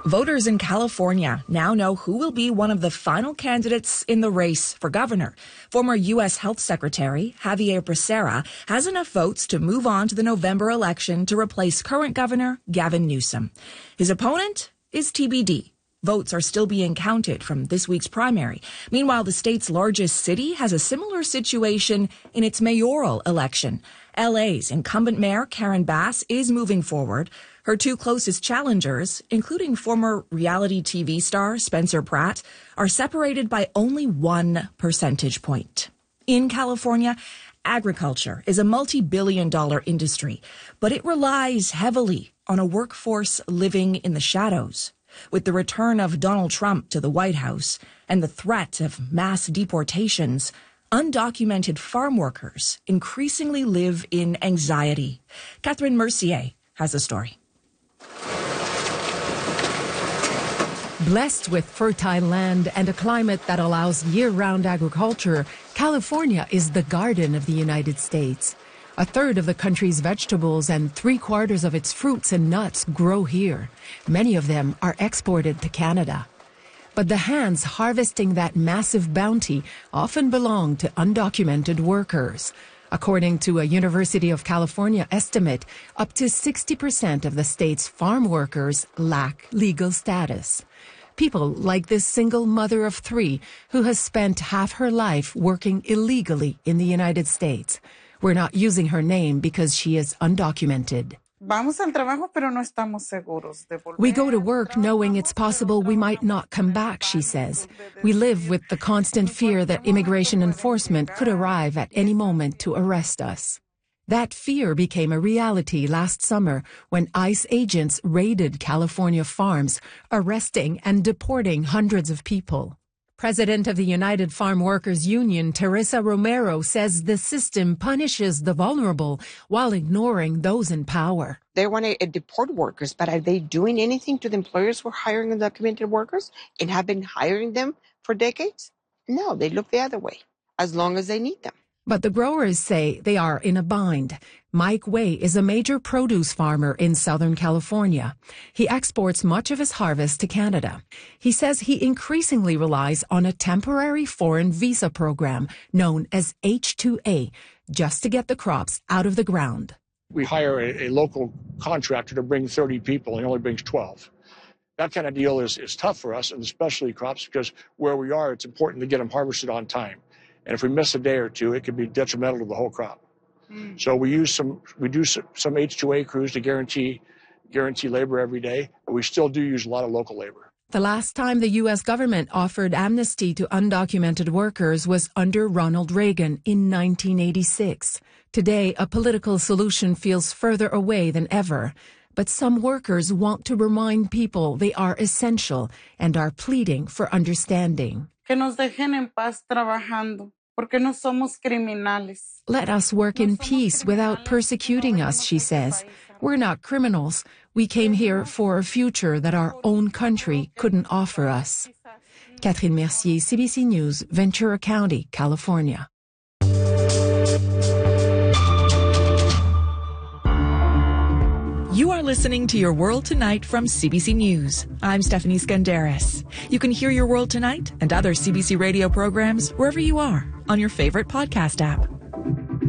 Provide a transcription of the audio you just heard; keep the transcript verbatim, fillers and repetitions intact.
Voters in California now know who will be one of the final candidates in the race for governor. Former U S Health Secretary Xavier Becerra has enough votes to move on to the November election to replace current Governor Gavin Newsom. His opponent is T B D. Votes are still being counted from this week's primary. Meanwhile, the state's largest city has a similar situation in its mayoral election. L A's incumbent mayor Karen Bass is moving forward. Her two closest challengers, including former reality T V star Spencer Pratt, are separated by only one percentage point. In California, agriculture is a multi-billion dollar industry, but it relies heavily on a workforce living in the shadows. With the return of Donald Trump to the White House and the threat of mass deportations, undocumented farm workers increasingly live in anxiety. Catherine Mercier has a story. Blessed with fertile land and a climate that allows year-round agriculture, California is the garden of the United States. A third of the country's vegetables and three-quarters of its fruits and nuts grow here. Many of them are exported to Canada. But the hands harvesting that massive bounty often belong to undocumented workers. According to a University of California estimate, up to sixty percent of the state's farm workers lack legal status. People like this single mother of three who has spent half her life working illegally in the United States. We're not using her name because she is undocumented. We go to work knowing it's possible we might not come back, she says. We live with the constant fear that immigration enforcement could arrive at any moment to arrest us. That fear became a reality last summer when ICE agents raided California farms, arresting and deporting hundreds of people. President of the United Farm Workers Union, Teresa Romero, says the system punishes the vulnerable while ignoring those in power. They want to deport workers, but are they doing anything to the employers who are hiring undocumented workers and have been hiring them for decades? No, they look the other way, as long as they need them. But the growers say they are in a bind. Mike Way is a major produce farmer in Southern California. He exports much of his harvest to Canada. He says he increasingly relies on a temporary foreign visa program known as H two A just to get the crops out of the ground. We hire a, a local contractor to bring thirty people and he only brings twelve. That kind of deal is, is tough for us, and especially crops, because where we are, it's important to get them harvested on time. And if we miss a day or two, it can be detrimental to the whole crop. Mm. So we use some, we do some, some H two A crews to guarantee, guarantee labor every day, but we still do use a lot of local labor. The last time the U S government offered amnesty to undocumented workers was under Ronald Reagan in nineteen eighty-six. Today, a political solution feels further away than ever. But some workers want to remind people they are essential and are pleading for understanding. Que nos dejen en paz trabajando, porque no somos criminales. Let us work in peace without persecuting us, she says. We're not criminals. We came here for a future that our own country couldn't offer us. Catherine Mercier, C B C News, Ventura County, California. You are listening to Your World Tonight from C B C News. I'm Stephanie Skandaris. You can hear Your World Tonight and other C B C radio programs wherever you are on your favorite podcast app.